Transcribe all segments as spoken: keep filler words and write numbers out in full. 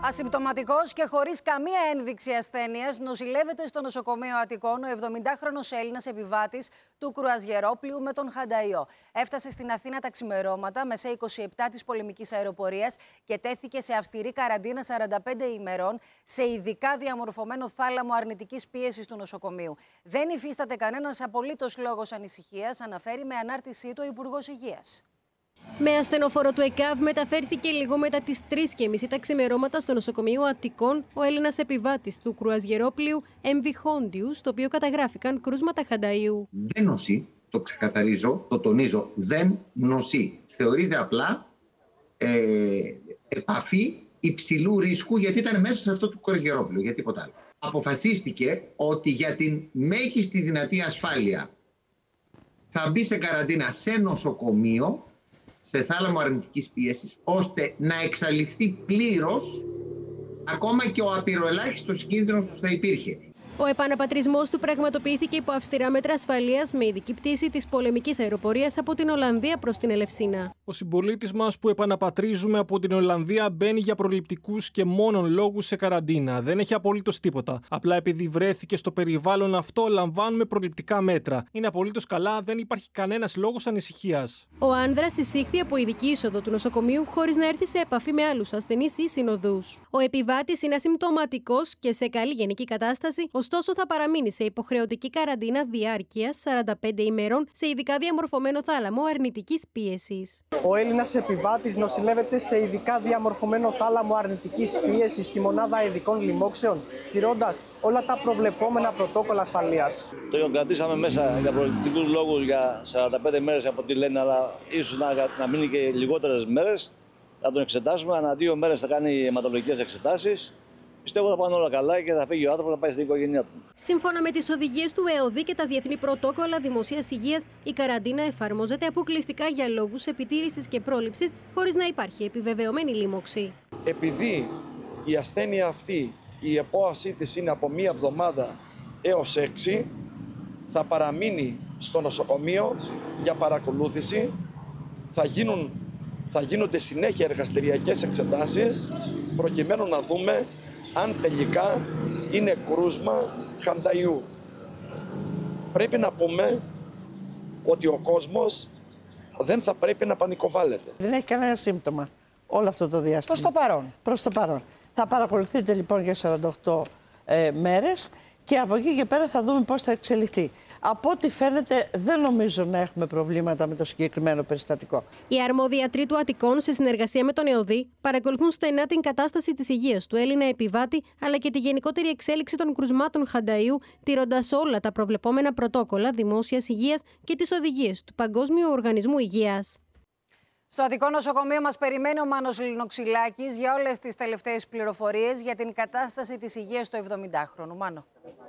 Ασυμπτωματικός και χωρίς καμία ένδειξη ασθένειας νοσηλεύεται στο νοσοκομείο Αττικών ο εβδομηντάχρονος Έλληνας επιβάτης του κρουαζιερόπλοιου με τον χανταϊό. Έφτασε στην Αθήνα τα ξημερώματα μέσα είκοσι επτά της πολεμικής αεροπορίας και τέθηκε σε αυστηρή καραντίνα σαράντα πέντε ημερών σε ειδικά διαμορφωμένο θάλαμο αρνητικής πίεσης του νοσοκομείου. Δεν υφίσταται κανένας απολύτως λόγος ανησυχίας, αναφέρει με ανάρτησή του ο Υπουργός Υγείας. Με ασθενοφόρο του ΕΚΑΒ μεταφέρθηκε λίγο μετά τις τρεις και μισή τα ξημερώματα στο νοσοκομείο Αττικών ο Έλληνας επιβάτης του κρουαζιερόπλοιου εμ βι Χόντιου, στο οποίο καταγράφηκαν κρούσματα χανταϊού. Δεν νοσεί, το ξεκαθαρίζω, το τονίζω, δεν νοσεί. Θεωρείται απλά ε, επαφή υψηλού ρίσκου, γιατί ήταν μέσα σε αυτό το κρουαζιερόπλαιο, για τίποτα άλλο. Αποφασίστηκε ότι για την μέγιστη δυνατή ασφάλεια θα μπει σε καραντίνα σε νοσοκομείο, σε θάλαμο αρνητικής πίεσης, ώστε να εξαλειφθεί πλήρως ακόμα και ο απειροελάχιστος κίνδυνος που θα υπήρχε. Ο επαναπατρισμός του πραγματοποιήθηκε υπό αυστηρά μέτρα ασφαλείας με ειδική πτήση της πολεμικής αεροπορίας από την Ολλανδία προς την Ελευσίνα. Ο συμπολίτης μας που επαναπατρίζουμε από την Ολλανδία μπαίνει για προληπτικούς και μόνον λόγους σε καραντίνα. Δεν έχει απολύτως τίποτα. Απλά επειδή βρέθηκε στο περιβάλλον αυτό, λαμβάνουμε προληπτικά μέτρα. Είναι απολύτως καλά, δεν υπάρχει κανένας λόγος ανησυχίας. Ο άνδρας εισήχθη από ειδική είσοδο του νοσοκομείου χωρίς να έρθει σε επαφή με άλλους ασθενείς ή συνοδούς. Ο επιβάτης είναι ασυμπτωματικός και σε καλή γενική κατάσταση, ωστόσο θα παραμείνει σε υποχρεωτική καραντίνα διάρκειας σαράντα πέντε ημερών σε ειδικά διαμορφωμένο θάλαμο αρνητικής πίεσης. Ο Έλληνας επιβάτης νοσηλεύεται σε ειδικά διαμορφωμένο θάλαμο αρνητικής πίεσης στη μονάδα ειδικών λοιμόξεων, τηρώντας όλα τα προβλεπόμενα πρωτόκολλα ασφαλείας. Το κρατήσαμε μέσα για προληπτικούς λόγους για σαράντα πέντε μέρες από ό,τι λένε, αλλά ίσως να, να μείνει και λιγότερες μέρες. Θα τον εξετάσουμε. Ανά δύο μέρες θα κάνει αιματολογικές εξετάσεις. Πιστεύω θα πάνε όλα καλά και θα φύγει ο άνθρωπος να πάει στην οικογένειά του. Σύμφωνα με τις οδηγίες του ΕΟΔΗ και τα διεθνή πρωτόκολλα δημοσίας υγείας, η καραντίνα εφαρμόζεται αποκλειστικά για λόγους επιτήρησης και πρόληψης, χωρίς να υπάρχει επιβεβαιωμένη λίμωξη. Επειδή η ασθένεια αυτή, η επόασή της είναι από μία εβδομάδα έως έξι, θα παραμείνει στο νοσοκομείο για παρακολούθηση, θα, γίνουν, θα γίνονται συνέχεια εργαστηριακές εξετάσεις, προκειμένου να δούμε αν τελικά είναι κρούσμα χανταϊού. Πρέπει να πούμε ότι ο κόσμος δεν θα πρέπει να πανικοβάλλεται. Δεν έχει κανένα σύμπτωμα όλο αυτό το διάστημα. Προς το παρόν. Προς το παρόν. Θα παρακολουθείτε λοιπόν για σαράντα οκτώ ε, μέρες και από εκεί και πέρα θα δούμε πώς θα εξελιχθεί. Από ό,τι φαίνεται, δεν νομίζω να έχουμε προβλήματα με το συγκεκριμένο περιστατικό. Οι αρμόδιοι ιατροί του Αττικών, σε συνεργασία με τον ΕΟΔΗ, παρακολουθούν στενά την κατάσταση της υγείας του Έλληνα επιβάτη, αλλά και τη γενικότερη εξέλιξη των κρουσμάτων χανταϊού, τηρώντας όλα τα προβλεπόμενα πρωτόκολλα δημόσιας υγείας και τις οδηγίες του Παγκόσμιου Οργανισμού Υγείας. Στο Αττικό νοσοκομείο μας περιμένει ο Μάνος Λινοξυλάκης για όλες τις τελευταίες πληροφορίες για την κατάσταση της υγείας του εβδομηντάχρονου. Μάνο.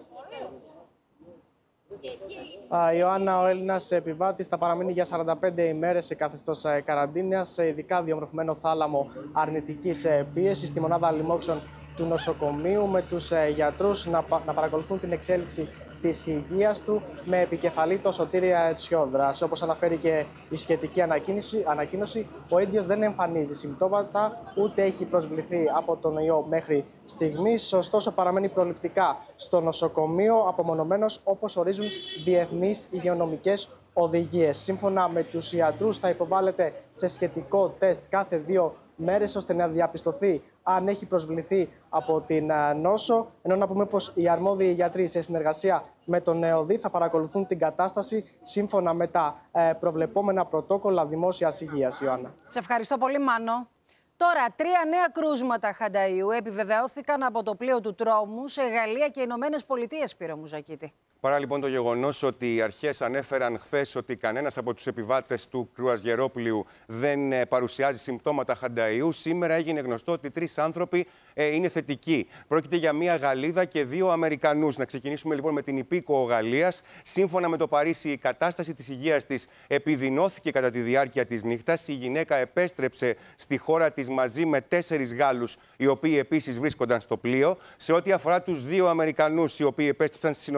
Η Ιωάννα, ο Έλληνας επιβάτης, θα παραμείνει για σαράντα πέντε ημέρες σε καθεστώς καραντίνας, σε ειδικά διαμορφωμένο θάλαμο αρνητικής πίεσης στη μονάδα λοιμόξεων του νοσοκομείου, με τους γιατρούς να, να παρακολουθούν την εξέλιξη της υγείας του με επικεφαλή το Σωτήρη Ετσιόδρας. Όπως αναφέρει και η σχετική ανακοίνωση, ανακοίνωση, ο ίδιος δεν εμφανίζει συμπτώματα, ούτε έχει προσβληθεί από τον ιό μέχρι στιγμής. Ωστόσο, παραμένει προληπτικά στο νοσοκομείο, απομονωμένος όπως ορίζουν διεθνείς υγειονομικές οδηγίες. Σύμφωνα με τους ιατρούς, θα υποβάλλεται σε σχετικό τεστ κάθε δύο μέρες, ώστε να διαπιστωθεί αν έχει προσβληθεί από την νόσο, ενώ να πούμε πως οι αρμόδιοι γιατροί σε συνεργασία με τον ΕΟΔΗ θα παρακολουθούν την κατάσταση σύμφωνα με τα προβλεπόμενα πρωτόκολλα δημόσιας υγείας. Ιωάννα. Σε ευχαριστώ πολύ, Μάνο. Τώρα, τρία νέα κρούσματα χανταϊού επιβεβαιώθηκαν από το πλοίο του τρόμου σε Γαλλία και Ηνωμένες Πολιτείες, Σπύρο Μουζακίτη. Παρά λοιπόν το γεγονός ότι οι αρχές ανέφεραν χθες ότι κανένας από τους επιβάτες του κρουαζιερόπλοιου δεν παρουσιάζει συμπτώματα χανταϊού, σήμερα έγινε γνωστό ότι τρεις άνθρωποι ε, είναι θετικοί. Πρόκειται για μία Γαλλίδα και δύο Αμερικανούς. Να ξεκινήσουμε λοιπόν με την υπήκοο Γαλλίας. Σύμφωνα με το Παρίσι, η κατάσταση της υγείας της επιδεινώθηκε κατά τη διάρκεια της νύχτας. Η γυναίκα επέστρεψε στη χώρα της μαζί με τέσσερις Γάλλους, οι οποίοι επίσης βρίσκονταν στο πλοίο. Σε ό,τι αφορά τους δύο Αμερικανούς, οι οποίοι επέστρεψαν στις ΗΠΑ,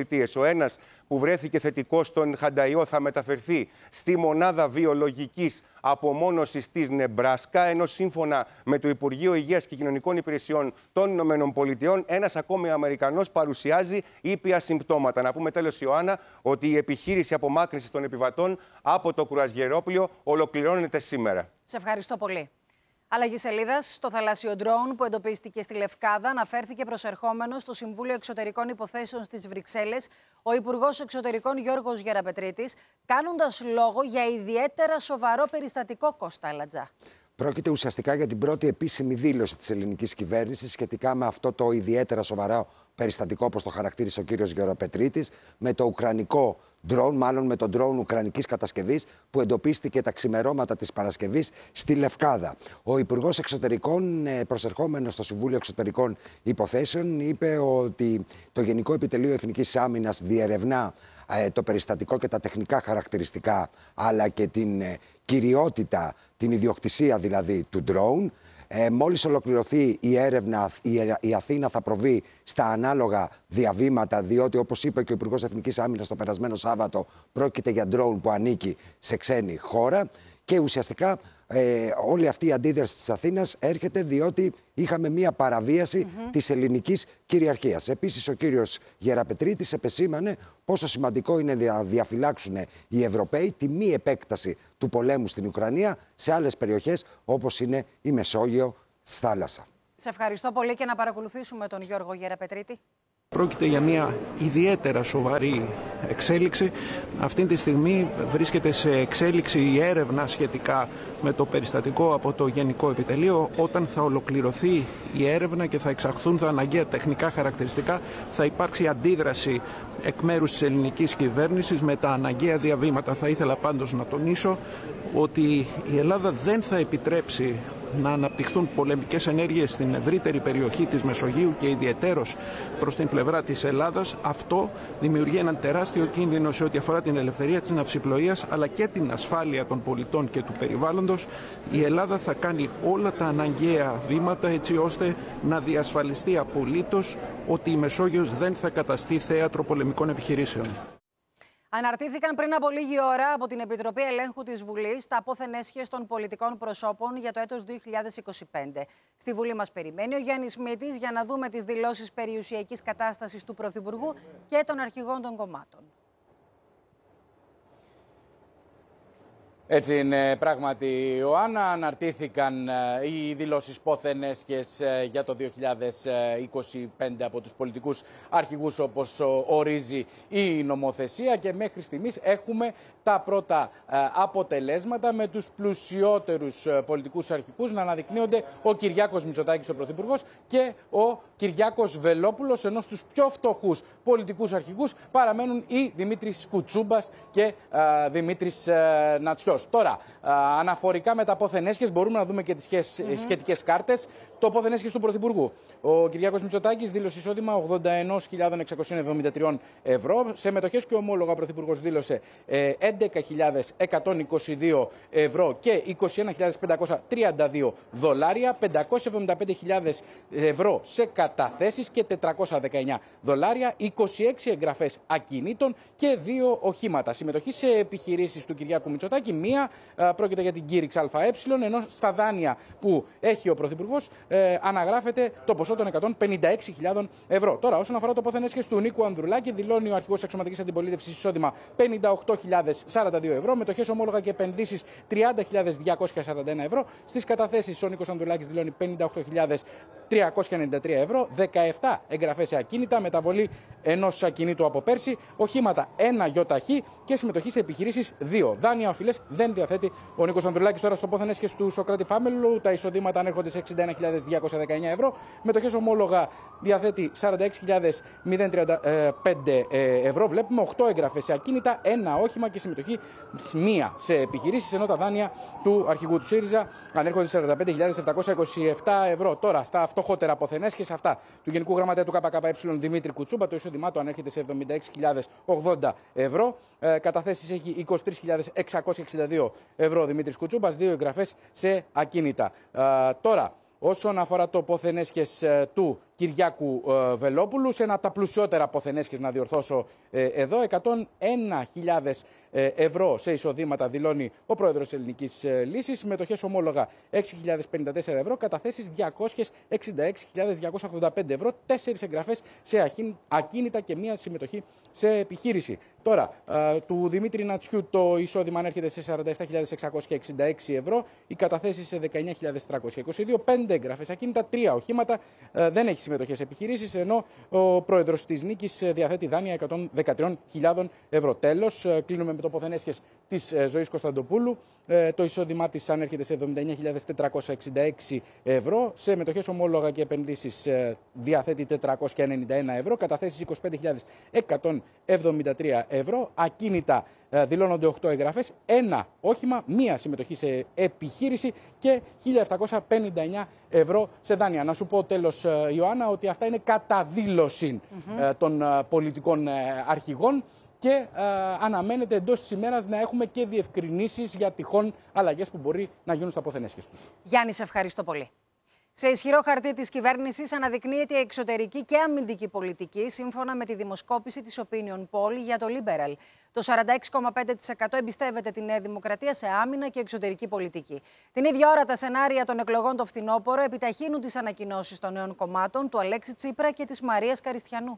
Πολιτείες. Ο ένας που βρέθηκε θετικός στον Χανταϊό θα μεταφερθεί στη μονάδα βιολογικής απομόνωσης της Νεμπράσκα, ενώ σύμφωνα με το Υπουργείο Υγείας και Κοινωνικών Υπηρεσιών των Ηνωμένων Πολιτειών, ένας ακόμη Αμερικανός παρουσιάζει ήπια συμπτώματα. Να πούμε τέλος, Ιωάννα, ότι η επιχείρηση απομάκρυνσης των επιβατών από το κρουαζιερόπλοιο ολοκληρώνεται σήμερα. Σε ευχαριστώ πολύ. Αλλαγή σελίδας. Στο θαλάσσιο ντρόουν που εντοπίστηκε στη Λευκάδα αναφέρθηκε προσερχόμενος στο Συμβούλιο Εξωτερικών Υποθέσεων στις Βρυξέλλες ο Υπουργός Εξωτερικών Γιώργος Γεραπετρίτης, κάνοντας λόγο για ιδιαίτερα σοβαρό περιστατικό, Κώστα Αλατζά. Πρόκειται ουσιαστικά για την πρώτη επίσημη δήλωση της ελληνικής κυβέρνησης σχετικά με αυτό το ιδιαίτερα σοβαρό περιστατικό, όπως το χαρακτήρισε ο κύριος Γεραπετρίτης, με το ουκρανικό ντρόουν, μάλλον με τον ντρόουν ουκρανικής κατασκευής, που εντοπίστηκε τα ξημερώματα της Παρασκευής στη Λευκάδα. Ο Υπουργός Εξωτερικών, προσερχόμενος στο Συμβούλιο Εξωτερικών Υποθέσεων, είπε ότι το Γενικό Επιτελείο Εθνικής Άμυνας διερευνά το περιστατικό και τα τεχνικά χαρακτηριστικά, αλλά και την κυριότητα, την ιδιοκτησία δηλαδή του ντρόουν. Ε, μόλις ολοκληρωθεί η έρευνα, η Αθήνα θα προβεί στα ανάλογα διαβήματα, διότι, όπως είπε και ο Υπουργός Εθνικής Άμυνας το περασμένο Σάββατο, πρόκειται για ντρόουν που ανήκει σε ξένη χώρα και ουσιαστικά ε, όλη αυτή η αντίδραση της Αθήνας έρχεται διότι είχαμε μία παραβίαση mm-hmm. της ελληνικής κυριαρχίας. Επίσης, ο κύριος Γεραπετρίτης επεσήμανε πόσο σημαντικό είναι να διαφυλάξουν οι Ευρωπαίοι τη μη επέκταση του πολέμου στην Ουκρανία σε άλλες περιοχές όπως είναι η Μεσόγειο στη θάλασσα. Σε ευχαριστώ πολύ και να παρακολουθήσουμε τον Γιώργο Γεραπετρίτη. Πρόκειται για μια ιδιαίτερα σοβαρή εξέλιξη. Αυτή τη στιγμή βρίσκεται σε εξέλιξη η έρευνα σχετικά με το περιστατικό από το Γενικό Επιτελείο. Όταν θα ολοκληρωθεί η έρευνα και θα εξαχθούν τα αναγκαία τεχνικά χαρακτηριστικά, θα υπάρξει αντίδραση εκ μέρους της ελληνικής κυβέρνησης με τα αναγκαία διαβήματα. Θα ήθελα πάντως να τονίσω ότι η Ελλάδα δεν θα επιτρέψει να αναπτυχθούν πολεμικές ενέργειες στην ευρύτερη περιοχή της Μεσογείου και ιδιαιτέρως προς την πλευρά της Ελλάδας. Αυτό δημιουργεί έναν τεράστιο κίνδυνο σε ό,τι αφορά την ελευθερία της ναυσιπλοείας αλλά και την ασφάλεια των πολιτών και του περιβάλλοντος. Η Ελλάδα θα κάνει όλα τα αναγκαία βήματα έτσι ώστε να διασφαλιστεί απολύτως ότι η Μεσόγειος δεν θα καταστεί θέατρο πολεμικών επιχειρήσεων. Αναρτήθηκαν πριν από λίγη ώρα από την Επιτροπή Ελέγχου της Βουλής τα απόθεν έσχες των πολιτικών προσώπων για το έτος δύο χιλιάδες είκοσι πέντε. Στη Βουλή μας περιμένει ο Γιάννης Μήτης για να δούμε τις δηλώσεις περιουσιακής κατάστασης του Πρωθυπουργού και των αρχηγών των κομμάτων. Έτσι είναι πράγματι, Ιωάννα. Αναρτήθηκαν οι δηλώσεις πόθεν έσχες για το δύο χιλιάδες είκοσι πέντε από τους πολιτικούς αρχηγούς όπως ορίζει η νομοθεσία και μέχρι στιγμής έχουμε τα πρώτα αποτελέσματα με τους πλουσιότερους πολιτικούς αρχηγούς να αναδεικνύονται ο Κυριάκος Μητσοτάκης ο Πρωθυπουργός και ο Κυριάκος Βελόπουλος, ενώ στους πιο φτωχούς πολιτικούς αρχηγούς παραμένουν οι Δημήτρης Κουτσούμπας και α, Δημήτρης α, Νατσιός. Τώρα, α, αναφορικά με τα πόθεν έσχες, μπορούμε να δούμε και τις mm-hmm. σχετικές κάρτες. Το πόθεν έσχες του Πρωθυπουργού. Ο Κυριάκος Μητσοτάκης δήλωσε εισόδημα ογδόντα ένα χιλιάδες εξακόσια εβδομήντα τρία ευρώ. Σε μετοχές και ομόλογα ο Πρωθυπουργός δήλωσε ε, έντεκα χιλιάδες εκατόν είκοσι δύο ευρώ και είκοσι ένα χιλιάδες πεντακόσια τριάντα δύο δολάρια, πεντακόσιες εβδομήντα πέντε χιλιάδες ευρώ σε καταθέσεις και τετρακόσια δεκαεννιά δολάρια, είκοσι έξι εγγραφές ακινήτων και δύο οχήματα. Συμμετοχή σε επιχειρήσεις του Κυριάκου Μητσοτάκη, μία α, πρόκειται για την Κήρυξ ΑΕ, ενώ στα δάνεια που έχει ο Πρωθυπουργός ε, αναγράφεται το ποσό των εκατόν πενήντα έξι χιλιάδες ευρώ. Τώρα, όσον αφορά το πόθεν έσχες του Νίκου Ανδρουλάκη, δηλώνει ο αρχηγός αξιωματικής αντιπολίτευσης εισόδημα πενήντα οκτώ χιλιάδες σαράντα δύο ευρώ, μετοχές, ομόλογα και επενδύσεις τριάντα χιλιάδες διακόσια σαράντα ένα ευρώ. Στις καταθέσεις ο Νίκος Ανδρουλάκης δηλώνει πενήντα οκτώ χιλιάδες τριακόσια ενενήντα τρία ευρώ, δεκαεπτά εγγραφές σε ακίνητα, μεταβολή ενός ακινήτου από πέρσι, οχήματα ένα γιοταχή και συμμετοχή σε επιχειρήσεις δύο. Δάνεια οφειλές δεν διαθέτει ο Νίκος Ανδρουλάκης. Τώρα στο πόθεν έσχες του Σωκράτη Φάμελου, τα εισοδήματα ανέρχονται σε εξήντα ένα χιλιάδες διακόσια δεκαεννιά ευρώ, μετοχές, ομόλογα διαθέτει σαράντα έξι χιλιάδες τριάντα πέντε ευρώ. Βλέπουμε οκτώ εγγραφές σε ακίνητα, ένα όχημα και συμμετοχή μία σε επιχειρήσεις, ενώ τα δάνεια του αρχηγού του ΣΥΡΙΖΑ ανέρχονται σε σαράντα πέντε χιλιάδες επτακόσια είκοσι επτά ευρώ. Τώρα, στα φτωχότερα πόθεν έσχες, αυτά του Γενικού Γραμματέα του ΚΚΕ Δημήτρη Κουτσούμπα, το εισόδημά του ανέρχεται σε εβδομήντα έξι χιλιάδες ογδόντα ευρώ. Ε, καταθέσεις έχει είκοσι τρεις χιλιάδες εξακόσια εξήντα δύο ευρώ Δημήτρης Κουτσούμπας, δύο εγγραφές σε ακίνητα. Ε, τώρα, όσον αφορά το πόθεν έσχες του Κυριάκου ε, Βελόπουλου. Σε ένα από τα πλουσιότερα αποθενέσχες, να διορθώσω ε, εδώ, εκατόν ένα χιλιάδες ε, ευρώ σε εισοδήματα δηλώνει ο πρόεδρος της Ελληνικής ε, Λύσης. Συμμετοχές ομόλογα έξι χιλιάδες πενήντα τέσσερα ευρώ, καταθέσεις διακόσιες εξήντα έξι χιλιάδες διακόσιες ογδόντα πέντε ευρώ, τέσσερις εγγραφές σε ακίνητα και μία συμμετοχή σε επιχείρηση. Τώρα, ε, του Δημήτρη Νατσιού το εισόδημα ανέρχεται σε σαράντα επτά χιλιάδες εξακόσια εξήντα έξι ευρώ, οι καταθέσεις σε δεκαεννιά χιλιάδες τριακόσια είκοσι δύο, πέντε εγγραφές ακίνητα, τρία οχήματα, ε, δεν έχει συμμετοχές επιχειρήσεις, ενώ ο πρόεδρος της Νίκης διαθέτει δάνεια εκατόν δεκατρείς χιλιάδες ευρώ. Τέλος, κλείνουμε με το αποθενέσχες της Ζωής Κωνσταντοπούλου. Το εισόδημά της ανέρχεται σε εβδομήντα εννιά χιλιάδες τετρακόσια εξήντα έξι ευρώ. Σε μετοχές, ομόλογα και επενδύσεις διαθέτει τετρακόσια ενενήντα ένα ευρώ. Καταθέσεις είκοσι πέντε χιλιάδες εκατόν εβδομήντα τρία ευρώ. Ακίνητα δηλώνονται οκτώ εγγραφές, ένα όχημα, μία συμμετοχή σε επιχείρηση και χίλια επτακόσια πενήντα εννιά ευρώ σε δάνεια. Να σου πω τέλος, Ιωάννα, ότι αυτά είναι κατά δήλωση mm-hmm. των πολιτικών αρχηγών και ε, αναμένεται εντός της ημέρας να έχουμε και διευκρινήσεις για τυχόν αλλαγές που μπορεί να γίνουν στα αποθενέσχες τους. Γιάννη, σε ευχαριστώ πολύ. Σε ισχυρό χαρτί της κυβέρνησης αναδεικνύεται η εξωτερική και αμυντική πολιτική, σύμφωνα με τη δημοσκόπηση της Opinion Poll για το Liberal. Το σαράντα έξι κόμμα πέντε τοις εκατό εμπιστεύεται τη Νέα Δημοκρατία σε άμυνα και εξωτερική πολιτική. Την ίδια ώρα, τα σενάρια των εκλογών το φθινόπωρο επιταχύνουν τις ανακοινώσεις των νέων κομμάτων, του Αλέξη Τσίπρα και της Μαρίας Καριστιανού.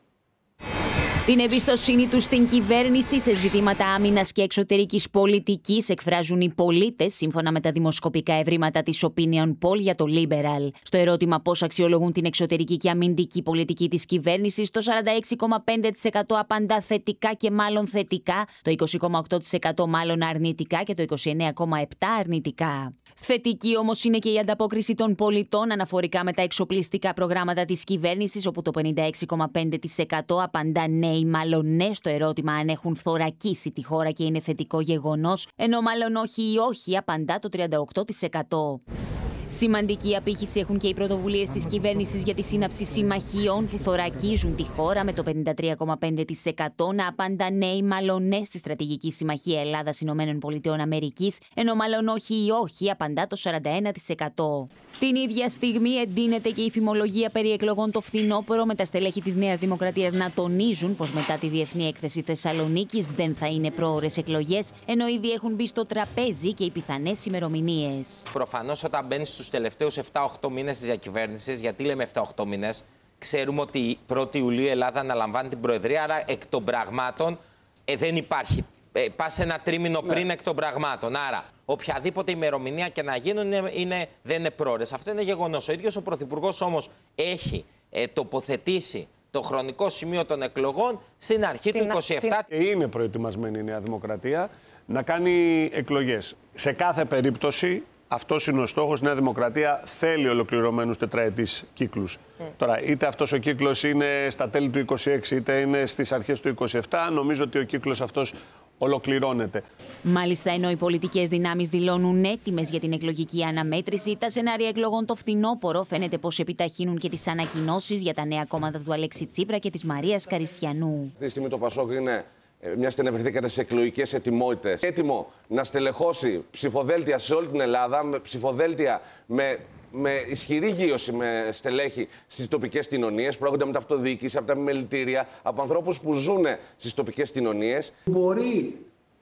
Την εμπιστοσύνη τους στην κυβέρνηση σε ζητήματα άμυνας και εξωτερικής πολιτικής εκφράζουν οι πολίτες, σύμφωνα με τα δημοσκοπικά ευρήματα της Opinion Poll για το Liberal. Στο ερώτημα πώς αξιολογούν την εξωτερική και αμυντική πολιτική της κυβέρνησης, το σαράντα έξι κόμμα πέντε τοις εκατό απαντά θετικά και μάλλον θετικά, το είκοσι κόμμα οκτώ τοις εκατό μάλλον αρνητικά και το είκοσι εννέα κόμμα επτά τοις εκατό αρνητικά. Θετική όμως είναι και η ανταπόκριση των πολιτών αναφορικά με τα εξοπλιστικά προγράμματα της κυβέρνησης, όπου το πενήντα έξι κόμμα πέντε τοις εκατό απαντά ναι ή μάλλον ναι στο ερώτημα αν έχουν θωρακίσει τη χώρα και είναι θετικό γεγονός, ενώ μάλλον όχι ή όχι απαντά το τριάντα οκτώ τοις εκατό. Σημαντική απήχηση έχουν και οι πρωτοβουλίες της κυβέρνησης για τη σύναψη συμμαχιών που θωρακίζουν τη χώρα, με το πενήντα τρία κόμμα πέντε τοις εκατό να απάντα ναι ή μάλλον ναι στη στρατηγική συμμαχία Ελλάδας-Ηνωμένων Πολιτειών Αμερικής, ενώ μάλλον όχι ή όχι απαντά το σαράντα ένα τοις εκατό. Την ίδια στιγμή εντείνεται και η φημολογία περί εκλογών το φθινόπωρο, με τα στελέχη της Νέας Δημοκρατίας να τονίζουν πως μετά τη Διεθνή Έκθεση Θεσσαλονίκης δεν θα είναι πρόωρες εκλογές, ενώ ήδη έχουν μπει στο τραπέζι και οι πιθανές ημερομηνίες. Προφανώς, όταν μπαίνεις στους τελευταίους επτά οχτώ μήνες της διακυβέρνησης, γιατί λέμε επτά οχτώ μήνες, ξέρουμε ότι πρώτη Ιουλίου η Ελλάδα αναλαμβάνει την Προεδρία, άρα εκ των πραγμάτων ε, δεν υπάρχει. Ε, πας ένα τρίμηνο ναι. πριν εκ των πραγμάτων. Άρα, οποιαδήποτε ημερομηνία και να γίνουν είναι, είναι, δεν είναι πρόωρες. Αυτό είναι γεγονός. Ο ίδιος ο Πρωθυπουργός όμως έχει ε, τοποθετήσει το χρονικό σημείο των εκλογών στην αρχή την, του είκοσι επτά. Και είναι προετοιμασμένη η Νέα Δημοκρατία να κάνει εκλογές. Σε κάθε περίπτωση, αυτός είναι ο στόχος. Η Νέα Δημοκρατία θέλει ολοκληρωμένους τετραετής κύκλους. Mm. Τώρα, είτε αυτός ο κύκλος είναι στα τέλη του είκοσι έξι, είτε είναι στις αρχές του είκοσι επτά, νομίζω ότι ο κύκλος αυτός ολοκληρώνεται. Μάλιστα, ενώ οι πολιτικές δυνάμεις δηλώνουν έτοιμες για την εκλογική αναμέτρηση, τα σενάρια εκλογών το φθινόπωρο φαίνεται πως επιταχύνουν και τις ανακοινώσεις για τα νέα κόμματα του Αλέξη Τσίπρα και της Μαρίας Καριστιανού. Αυτή τη στιγμή το Πασόκ είναι μια και αναφερθήκατε σε εκλογικές ετοιμότητες. Έτοιμο να στελεχώσει ψηφοδέλτια σε όλη την Ελλάδα, με ψηφοδέλτια με. με ισχυρή γύρωση με στελέχη στις τοπικές κοινωνίες, πρόκειται με τα αυτοδιοίκηση, από τα μελητήρια, από ανθρώπους που ζουν στις τοπικές κοινωνίες. Μπορεί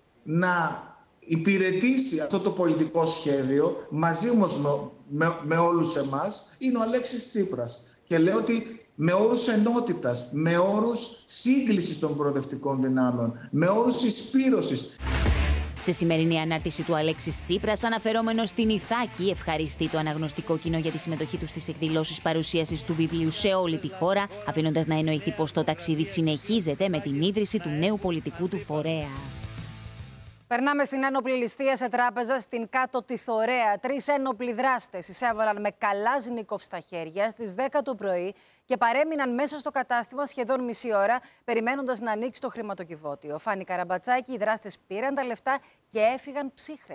να υπηρετήσει αυτό το πολιτικό σχέδιο, μαζί όμως με, με, με όλους εμάς, είναι ο Αλέξης Τσίπρας. Και λέω ότι με όρους ενότητας, με όρους σύγκλησης των προοδευτικών δυνάμεων, με όρους συσπήρωσης. Σε σημερινή ανάρτηση του Αλέξης Τσίπρας, αναφερόμενος στην Ιθάκη, ευχαριστεί το αναγνωστικό κοινό για τη συμμετοχή του στις εκδηλώσεις παρουσίασης του βιβλίου σε όλη τη χώρα, αφήνοντας να εννοηθεί πως το ταξίδι συνεχίζεται με την ίδρυση του νέου πολιτικού του φορέα. Περνάμε στην ένοπλη ληστεία σε τράπεζα στην Κάτω Τιθωρέα. Τρεις ένοπλοι δράστες εισέβαλαν με καλάζνικοφ στα χέρια στις δέκα το πρωί και παρέμειναν μέσα στο κατάστημα σχεδόν μισή ώρα, περιμένοντας να ανοίξει το χρηματοκιβώτιο. Φάνη Καραμπατσάκη, οι δράστες πήραν τα λεφτά και έφυγαν ψύχρεμοι.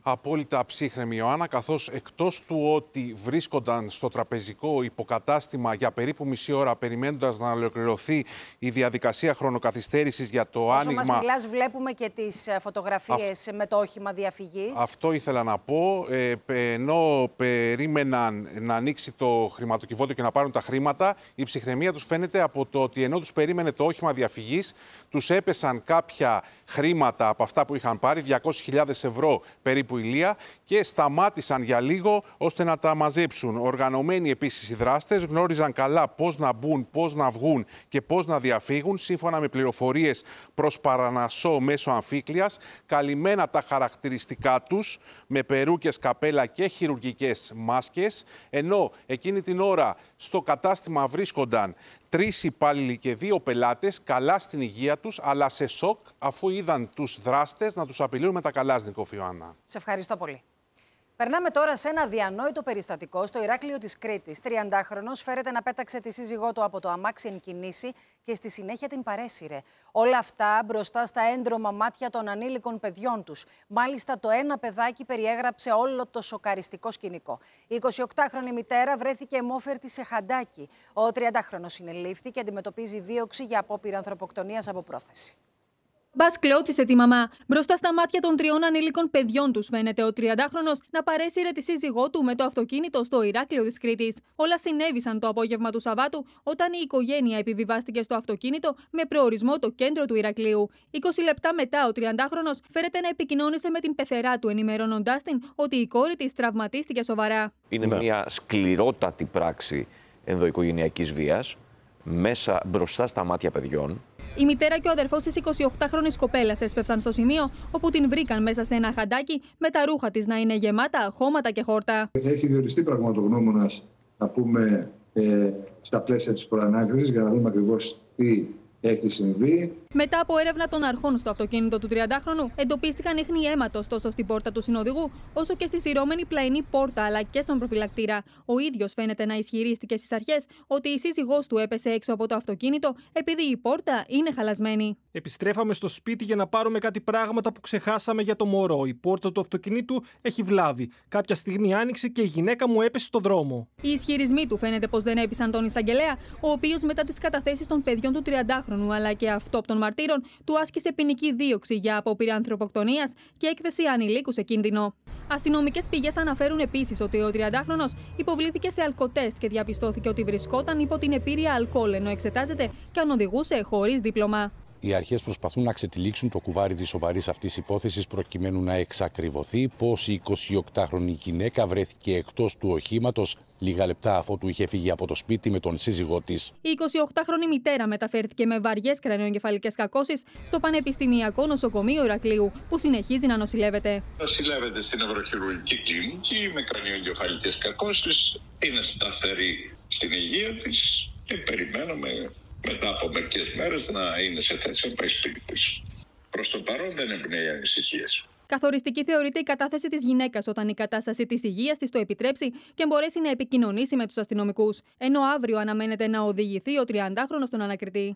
απόλυτα ψύχρεμη, Ιωάννα, καθώς εκτός του ότι βρίσκονταν στο τραπεζικό υποκατάστημα για περίπου μισή ώρα περιμένοντας να ολοκληρωθεί η διαδικασία χρονοκαθυστέρησης για το Όσο άνοιγμα... Όσο μας μιλάς, βλέπουμε και τις φωτογραφίες Α... με το όχημα διαφυγής. Αυτό ήθελα να πω. Ε, ενώ περίμεναν να ανοίξει το χρηματοκιβώτιο και να πάρουν τα χρήματα, η ψυχραιμία τους φαίνεται από το ότι ενώ τους περίμενε το όχημα διαφυγής, τους έπεσαν κάποια χρήματα από αυτά που είχαν πάρει, διακόσιες χιλιάδες ευρώ περίπου ηλία, και σταμάτησαν για λίγο ώστε να τα μαζέψουν. Οργανωμένοι επίσης οι δράστες γνώριζαν καλά πώς να μπουν, πώς να βγουν και πώς να διαφύγουν, σύμφωνα με πληροφορίες προς Παρανασσό μέσω αμφίκλειας, καλυμμένα τα χαρακτηριστικά τους με περούκες, καπέλα και χειρουργικές μάσκες, ενώ εκείνη την ώρα στο κατάστημα βρίσκονταν τρεις υπάλληλοι και δύο πελάτες, καλά στην υγεία τους, αλλά σε σοκ, αφού είδαν τους δράστες να τους απειλούν με τα Καλάσνικοφ, Ιωάννα. Σε ευχαριστώ πολύ. Περνάμε τώρα σε ένα αδιανόητο περιστατικό στο Ηράκλειο της Κρήτης. τριαντάχρονος φέρεται να πέταξε τη σύζυγό του από το αμάξι εν κινήσει και στη συνέχεια την παρέσυρε. Όλα αυτά μπροστά στα έντρωμα μάτια των ανήλικων παιδιών τους. Μάλιστα, το ένα παιδάκι περιέγραψε όλο το σοκαριστικό σκηνικό. Η εικοσιοκτάχρονη μητέρα βρέθηκε αιμόφερτη σε χαντάκι. Ο τριαντάχρονος συνελήφθη και αντιμετωπίζει δίωξη για απόπειρα ανθρωποκτονίας από πρόθεση. Μπα κλώτσισε τη μαμά. Μπροστά στα μάτια των τριών ανήλικων παιδιών τους φαίνεται ο τριαντάχρονος να παρέσυρε τη σύζυγό του με το αυτοκίνητο στο Ηράκλειο της Κρήτης. Όλα συνέβησαν το απόγευμα του Σαββάτου, όταν η οικογένεια επιβιβάστηκε στο αυτοκίνητο με προορισμό το κέντρο του Ηρακλείου. είκοσι λεπτά μετά, ο τριαντάχρονος φέρεται να επικοινώνησε με την πεθερά του, ενημερώνοντάς την ότι η κόρη της τραυματίστηκε σοβαρά. Είναι ναι. μια σκληρότατη πράξη ενδοοικογενειακής βίας μέσα μπροστά στα μάτια παιδιών. Η μητέρα και ο αδερφός της εικοσιοκτάχρονης κοπέλας έσπευσαν στο σημείο, όπου την βρήκαν μέσα σε ένα χαντάκι με τα ρούχα της να είναι γεμάτα χώματα και χόρτα. Έχει διοριστεί πραγματογνώμονας, να πούμε, ε, στα πλαίσια της προανάκρισης, για να δούμε ακριβώς τι έχει συμβεί. Μετά από έρευνα των αρχών στο αυτοκίνητο του τριαντάχρονου, εντοπίστηκαν ίχνη αίματος τόσο στην πόρτα του συνοδηγού, όσο και στη στηρώμενη πλαϊνή πόρτα, αλλά και στον προφυλακτήρα. Ο ίδιος φαίνεται να ισχυρίστηκε στις αρχές ότι η σύζυγός του έπεσε έξω από το αυτοκίνητο επειδή η πόρτα είναι χαλασμένη. Επιστρέφαμε στο σπίτι για να πάρουμε κάτι πράγματα που ξεχάσαμε για το μωρό. Η πόρτα του αυτοκινήτου έχει βλάβη. Κάποια στιγμή άνοιξε και η γυναίκα μου έπεσε στον δρόμο. Οι ισχυρισμοί του φαίνεται πως δεν έπεισαν τον εισαγγελέα, ο οποίος μετά τις καταθέσεις των παιδιών του τριαντάχρονου αλλά και αυτόπτων μαρτύρων του άσκησε ποινική δίωξη για απόπειρα ανθρωποκτονίας και έκθεση ανηλίκου σε κίνδυνο. Αστυνομικές πηγές αναφέρουν επίσης ότι ο τριαντάχρονος υποβλήθηκε σε αλκοτέστ και διαπιστώθηκε ότι βρισκόταν υπό την επίρρεια αλκοόλ, ενώ εξετάζεται και αν οδηγούσε χωρίς δίπλωμα. Οι αρχές προσπαθούν να ξετυλίξουν το κουβάρι της σοβαρής αυτής υπόθεσης, προκειμένου να εξακριβωθεί πως η εικοσιοκτάχρονη γυναίκα βρέθηκε εκτός του οχήματος λίγα λεπτά αφότου είχε φύγει από το σπίτι με τον σύζυγό της. Η εικοσιοκτάχρονη μητέρα μεταφέρθηκε με βαριές κρανιοεγκεφαλικές κακώσεις στο Πανεπιστημιακό Νοσοκομείο Ηρακλείου, που συνεχίζει να νοσηλεύεται. Νοσηλεύεται στην ευρωχειρουργική κλινική με κρανιοεγκεφαλικές κακώσεις. Είναι σταθερή στην υγεία της και περιμένουμε μετά από μερικές μέρες να είναι σε θέση να πάει σπίτι της. Προς το παρόν δεν εμπνέει ανησυχίες. Καθοριστική θεωρείται η κατάθεση της γυναίκας όταν η κατάσταση της υγείας της το επιτρέψει και μπορέσει να επικοινωνήσει με τους αστυνομικούς. Ενώ αύριο αναμένεται να οδηγηθεί ο τριαντάχρονος στον ανακριτή.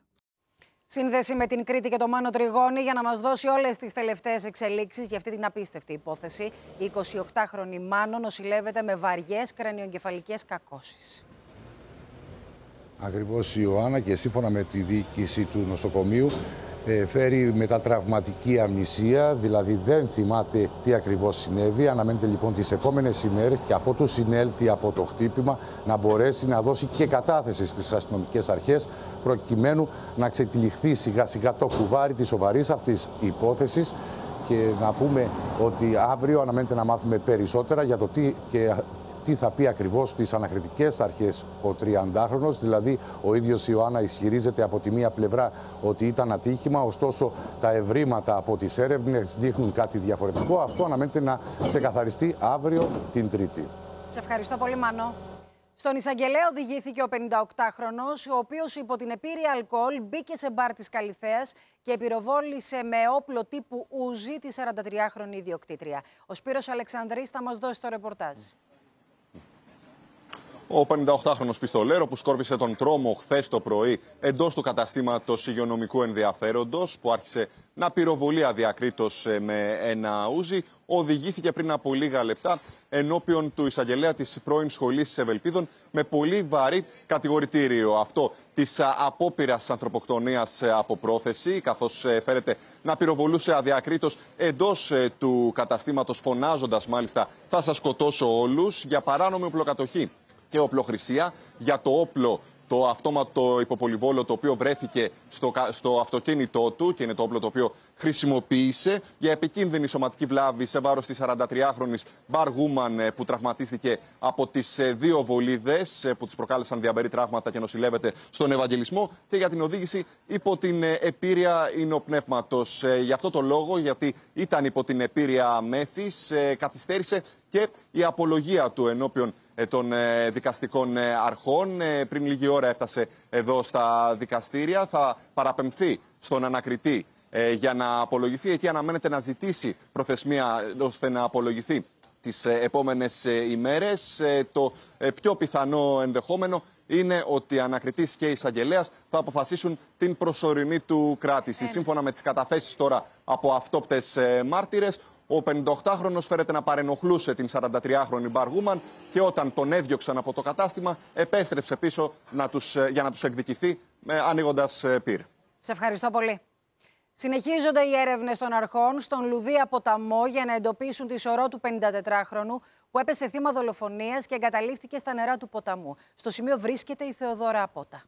Σύνδεση με την Κρήτη και το Μάνο Τριγώνη για να μας δώσει όλες τις τελευταίες εξελίξεις για αυτή την απίστευτη υπόθεση. Η εικοσιοκτάχρονη Μάνο νοσηλεύεται με βαριές κρανιοεγκεφαλικές κακώσεις. Ακριβώς η Ιωάννα, και σύμφωνα με τη διοίκηση του νοσοκομείου ε, φέρει μετατραυματική αμνησία, δηλαδή δεν θυμάται τι ακριβώς συνέβη. Αναμένεται λοιπόν τις επόμενες ημέρες και αφότου συνέλθει από το χτύπημα να μπορέσει να δώσει και κατάθεση στις αστυνομικές αρχές, προκειμένου να ξετυλιχθεί σιγά σιγά το κουβάρι της σοβαρής αυτής υπόθεσης. Και να πούμε ότι αύριο αναμένεται να μάθουμε περισσότερα για το τι και τι θα πει ακριβώς στις ανακριτικές αρχές ο τριαντάχρονος. Δηλαδή, ο ίδιος η Ιωάννα ισχυρίζεται από τη μία πλευρά ότι ήταν ατύχημα, ωστόσο τα ευρήματα από τις έρευνες δείχνουν κάτι διαφορετικό. Αυτό αναμένεται να ξεκαθαριστεί αύριο την Τρίτη. Σε ευχαριστώ πολύ, Μάνο. Στον εισαγγελέα οδηγήθηκε ο πενηνταοκτάχρονος, ο οποίος υπό την επίρρεια αλκοόλ μπήκε σε μπαρ της Καλιθέας και πυροβόλησε με όπλο τύπου Ούζι τη σαραντατριάχρονη ιδιοκτήτρια. Ο Σπύρος Αλεξανδρής θα μας δώσει το ρεπορτάζ. Ο πενηνταοκτάχρονος πιστολέρο που σκόρπισε τον τρόμο χθες το πρωί εντός του καταστήματος υγειονομικού ενδιαφέροντος, που άρχισε να πυροβολεί αδιακρίτως με ένα ούζι. Οδηγήθηκε πριν από λίγα λεπτά ενώπιον του εισαγγελέα της πρώην σχολής Ευελπίδων με πολύ βαρύ κατηγορητήριο. Αυτό της απόπειρας ανθρωποκτονίας από πρόθεση, καθώς φέρεται να πυροβολούσε αδιακρίτως εντός του καταστήματος, φωνάζοντας μάλιστα «Θα σας σκοτώσω όλους», για παράνομη οπλοκατοχή και οπλοχρησία, για το όπλο, το αυτόματο υποπολιβόλο, το οποίο βρέθηκε στο, στο αυτοκίνητό του και είναι το όπλο το οποίο χρησιμοποίησε, για επικίνδυνη σωματική βλάβη σε βάρος της σαραντατριάχρονης Bar Woman, που τραυματίστηκε από τις δύο βολίδες που της προκάλεσαν διαμπερή τραύματα και νοσηλεύεται στον Ευαγγελισμό, και για την οδήγηση υπό την επίρρεια ινοπνεύματος. Γι' αυτό το λόγο, γιατί ήταν υπό την επίρρεια μέθης, καθυστέρησε και η απολογία του ενώπιον των δικαστικών αρχών. Πριν λίγη ώρα έφτασε εδώ στα δικαστήρια. Θα παραπεμφθεί στον ανακριτή για να απολογηθεί. Εκεί αναμένεται να ζητήσει προθεσμία ώστε να απολογηθεί τις επόμενες ημέρες. Το πιο πιθανό ενδεχόμενο είναι ότι ανακριτής και εισαγγελέας θα αποφασίσουν την προσωρινή του κράτηση. Σύμφωνα με τις καταθέσεις τώρα από αυτόπτες μάρτυρες, ο πενηνταοκτάχρονος φέρεται να παρενοχλούσε την σαραντατριάχρονη Bar Woman και όταν τον έδιωξαν από το κατάστημα επέστρεψε πίσω να τους, για να τους εκδικηθεί ανοίγοντας πυρ. Σε ευχαριστώ πολύ. Συνεχίζονται οι έρευνες των αρχών στον Λουδία ποταμό για να εντοπίσουν τη σωρό του πενηντατετράχρονου που έπεσε θύμα δολοφονίας και εγκαταλείφθηκε στα νερά του ποταμού. Στο σημείο βρίσκεται η Θεοδώρα Απότα.